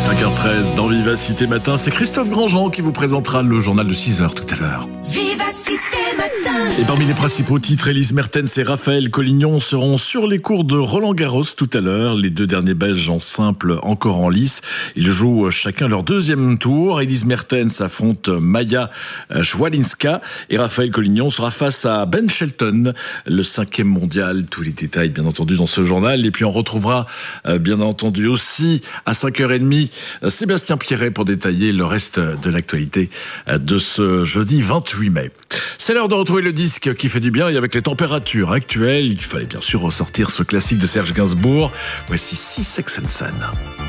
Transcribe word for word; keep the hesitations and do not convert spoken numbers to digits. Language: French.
cinq heures treize dans Vivacité Matin, c'est Christophe Grandjean qui vous présentera le journal de six heures tout à l'heure. Vivacité Matin. Et parmi les principaux titres, Elise Mertens et Raphaël Collignon seront sur les cours de Roland Garros tout à l'heure. Les deux derniers Belges en simple, encore en lice. Ils jouent chacun leur deuxième tour. Elise Mertens affronte Maya Szwalinska et Raphaël Collignon sera face à Ben Shelton, le cinquième mondial. Tous les détails, bien entendu, dans ce journal. Et puis on retrouvera, bien entendu, aussi à cinq heures trente, Sébastien Pierret pour détailler le reste de l'actualité de ce jeudi vingt-huit mai. C'est l'heure de retrouver le disque qui fait du bien et avec les températures actuelles, il fallait bien sûr ressortir ce classique de Serge Gainsbourg. Voici Six Sex and Son.